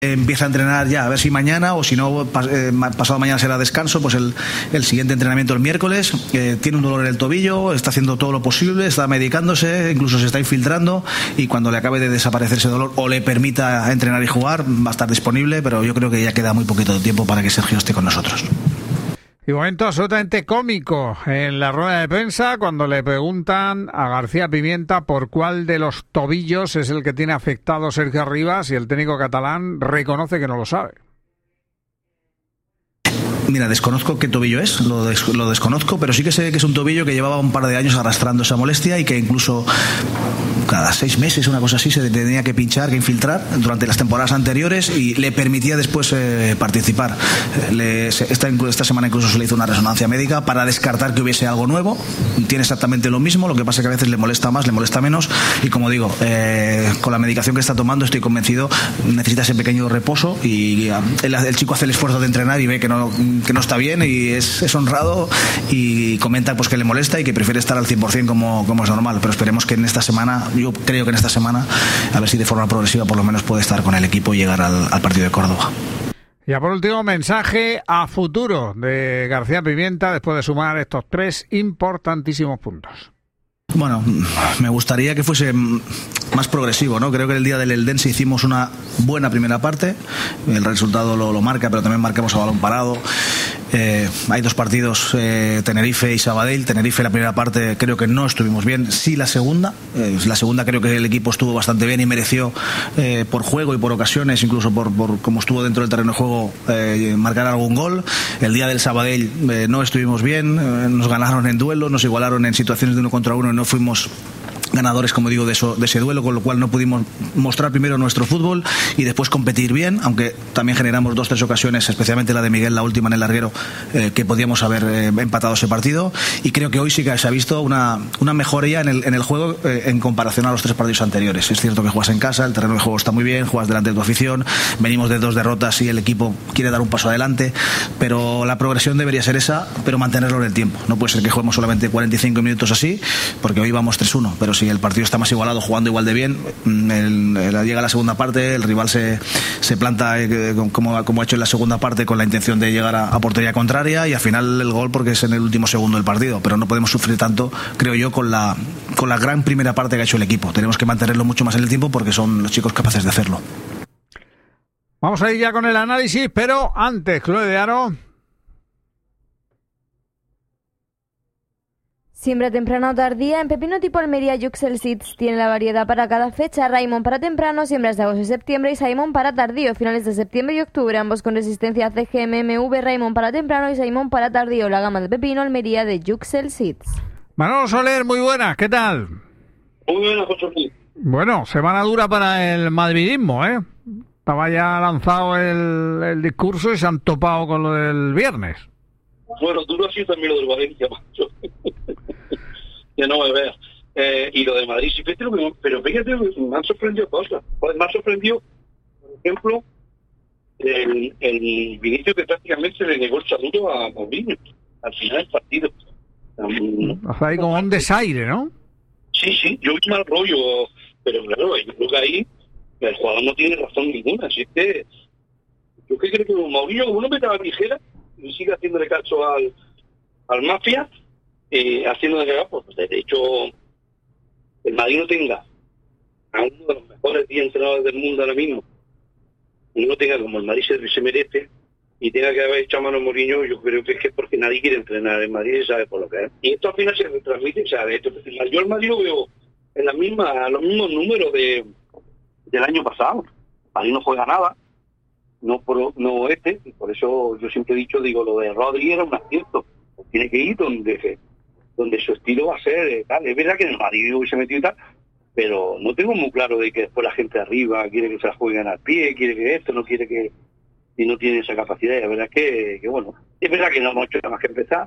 Empieza a entrenar ya, a ver si mañana o si no, pasado mañana será descanso, pues el siguiente entrenamiento el miércoles. Tiene un dolor en el tobillo, está haciendo todo lo posible, está medicándose, incluso se está infiltrando, y cuando le acabe de desaparecer ese dolor o le permita entrenar y jugar, va a estar disponible, pero yo creo que ya queda muy poquito de tiempo para que Sergio esté con nosotros. Y momento absolutamente cómico en la rueda de prensa cuando le preguntan a García Pimienta por cuál de los tobillos es el que tiene afectado Sergio Arribas, y el técnico catalán reconoce que no lo sabe. Mira, desconozco qué tobillo es, lo desconozco, pero sí que sé que es un tobillo que llevaba un par de años arrastrando esa molestia y que incluso cada 6 meses, una cosa así, se tenía que pinchar, que infiltrar durante las temporadas anteriores, y le permitía después participar. Esta semana incluso se le hizo una resonancia médica para descartar que hubiese algo nuevo. Tiene exactamente lo mismo, lo que pasa es que a veces le molesta más, le molesta menos, y como digo, con la medicación que está tomando estoy convencido, necesita ese pequeño reposo, y el chico hace el esfuerzo de entrenar y ve que no está bien, y es honrado, y comenta pues que le molesta y que prefiere estar al 100% como es normal, pero esperemos que en esta semana, yo creo que en esta semana, a ver si de forma progresiva por lo menos puede estar con el equipo y llegar al partido de Córdoba. Ya por último, mensaje a futuro de García Pimienta después de sumar estos 3 importantísimos puntos. Bueno, me gustaría que fuese más progresivo, ¿no? Creo que el día del Eldense hicimos una buena primera parte, el resultado lo marca, pero también marcamos a balón parado. Hay 2 partidos, Tenerife y Sabadell. Tenerife la primera parte creo que no estuvimos bien, sí la segunda creo que el equipo estuvo bastante bien y mereció, por juego y por ocasiones, incluso por cómo estuvo dentro del terreno de juego, marcar algún gol. El día del Sabadell no estuvimos bien, nos ganaron en duelo, nos igualaron en situaciones de 1 contra 1 y no fuimos ganadores, como digo, de ese duelo, con lo cual no pudimos mostrar primero nuestro fútbol y después competir bien, aunque también generamos 2-3 ocasiones, especialmente la de Miguel, la última en el larguero, que podíamos haber empatado ese partido. Y creo que hoy sí que se ha visto una mejoría en el juego, en comparación a los 3 partidos anteriores. Es cierto que juegas en casa, el terreno de juego está muy bien, juegas delante de tu afición, venimos de 2 derrotas y el equipo quiere dar un paso adelante, pero la progresión debería ser esa, pero mantenerlo en el tiempo. No puede ser que juguemos solamente 45 minutos así, porque hoy vamos 3-1, pero si el partido está más igualado, jugando igual de bien, llega la segunda parte, el rival se planta como ha hecho en la segunda parte, con la intención de llegar a portería contraria, y al final el gol porque es en el último segundo del partido. Pero no podemos sufrir tanto, creo yo, con la gran primera parte que ha hecho el equipo. Tenemos que mantenerlo mucho más en el tiempo, porque son los chicos capaces de hacerlo. Vamos a ir ya con el análisis, pero antes, Chloe de Aro. Siembra temprana o tardía. En pepino tipo Almería, Yuxel Seeds tiene la variedad para cada fecha. Raimon para temprano, siembras de agosto y septiembre, y Saimon para tardío, finales de septiembre y octubre, ambos con resistencia a CGMMV. Raimon para temprano y Saimon para tardío, la gama de pepino Almería de Yuxel Seeds. Manolo Soler, muy buenas, ¿qué tal? Muy buenas, José Luis. Bueno, semana dura para el madridismo, ¿eh? Estaba ya lanzado el discurso y se han topado con lo del viernes. Bueno, duro ha sido también lo del Valencia, macho. Que no me veas. Y lo de Madrid, sí, fíjate lo que, pero fíjate, me han sorprendido cosas. Pues me ha sorprendido, por ejemplo, el Vinicius, que prácticamente se le negó el saludo a Mourinho al final del partido. O sea, hay como un desaire, ¿no? Sí, yo vi mal rollo, pero claro, yo creo que ahí el jugador no tiene razón ninguna. Así es que yo creo que Mourinho, como no me daba ligera y sigue haciéndole caso al Mafia, haciéndole caso, pues de hecho el Madrid no tenga a uno de los mejores 10 entrenadores del mundo ahora mismo, y no tenga como el Madrid se merece, y tenga que haber hecho a mano Mourinho, yo creo que es porque nadie quiere entrenar en Madrid y sabe por lo que es. Y esto al final se retransmite, ¿sabes? Yo el Madrid lo veo en los mismos números del año pasado. El Madrid no juega nada, y por eso yo siempre he dicho, digo, lo de Rodri era un acierto. Tiene que ir donde su estilo va a ser tal. Es verdad que en el Madrid hubiese metido y tal, pero no tengo muy claro de que después la gente de arriba quiere que se la jueguen al pie, quiere que esto, no quiere que, y no tiene esa capacidad. Y la verdad es que bueno, es verdad que no hemos hecho nada más que empezar.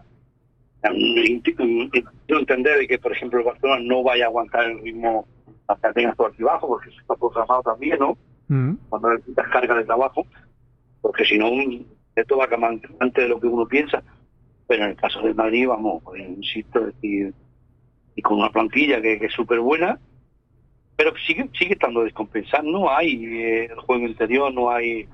Quiero entender de que, por ejemplo, el Barcelona no vaya a aguantar el ritmo hasta que tenga todo aquí abajo, porque eso está programado también, ¿no? Cuando le quitas carga de trabajo, porque si no, esto va a acabar antes de lo que uno piensa. Pero en el caso del Madrid, vamos, pues, insisto, es decir, y con una plantilla que es súper buena, pero sigue estando descompensado. No hay el juego interior, no hay